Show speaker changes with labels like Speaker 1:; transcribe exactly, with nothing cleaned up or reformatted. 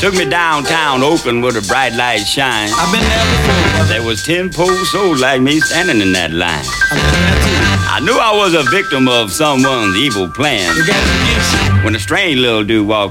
Speaker 1: Took me downtown Oakland where the bright lights shine.
Speaker 2: I've been there before.
Speaker 1: There was ten poor souls like me standing in that line.
Speaker 2: I've been there too.
Speaker 1: I knew I was a victim of someone's evil plan
Speaker 2: You got to get you.
Speaker 1: when a strange little dude walked